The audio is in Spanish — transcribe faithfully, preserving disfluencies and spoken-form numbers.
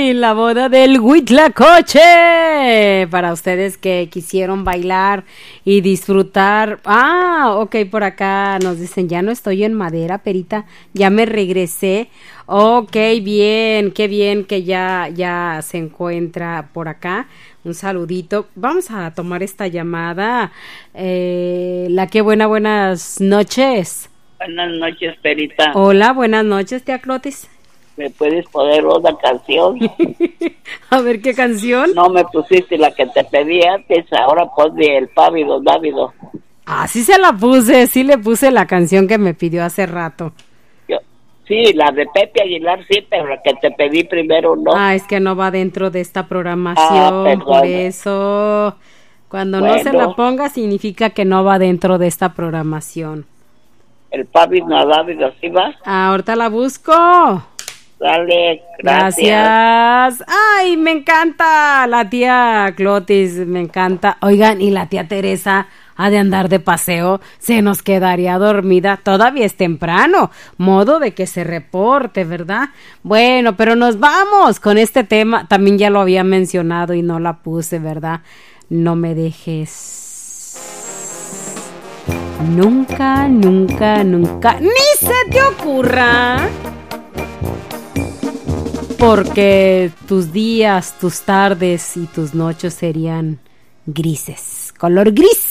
¡Ay! La boda del Huitlacoche. Para ustedes que quisieron bailar y disfrutar. Ah, ok, por acá nos dicen, ya no estoy en madera, perita, ya me regresé. Ok, bien, qué bien que ya, ya se encuentra por acá. Un saludito. Vamos a tomar esta llamada. Eh, la que buena, buenas noches. Buenas noches, perita. Hola, buenas noches, tía Clotis. ¿Me puedes poner una canción? A ver, ¿qué canción? No me pusiste la que te pedí antes, ahora ponme el Pávido Dávido. Ah, sí se la puse, sí le puse la canción que me pidió hace rato. Yo, sí, la de Pepe Aguilar sí, pero la que te pedí primero no. Ah, es que no va dentro de esta programación, Ah, por eso. Cuando bueno, no se la ponga significa que no va dentro de esta programación. El Pávido Dávido, ¿sí va? Ah, ahorita la busco. Dale, gracias. Gracias. Ay, me encanta la tía Clotis, me encanta. Oigan, y la tía Teresa ha de andar de paseo, se nos quedaría dormida. Todavía es temprano, modo de que se reporte, ¿verdad? Bueno, pero nos vamos con este tema. También ya lo había mencionado y no la puse, ¿verdad? No me dejes. Nunca, nunca, nunca, ni se te ocurra. Porque tus días, tus tardes y tus noches serían grises, color gris.